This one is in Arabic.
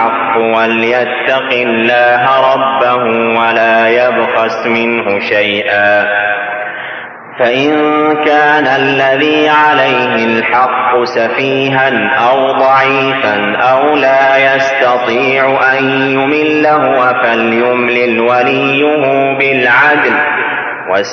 الحق وليتق الله ربه ولا يبخس منه شيئا. فإن كان الذي عليه الحق سفيها أو ضعيفا أو لا يستطيع أن يمل هو فليملل وليه بالعدل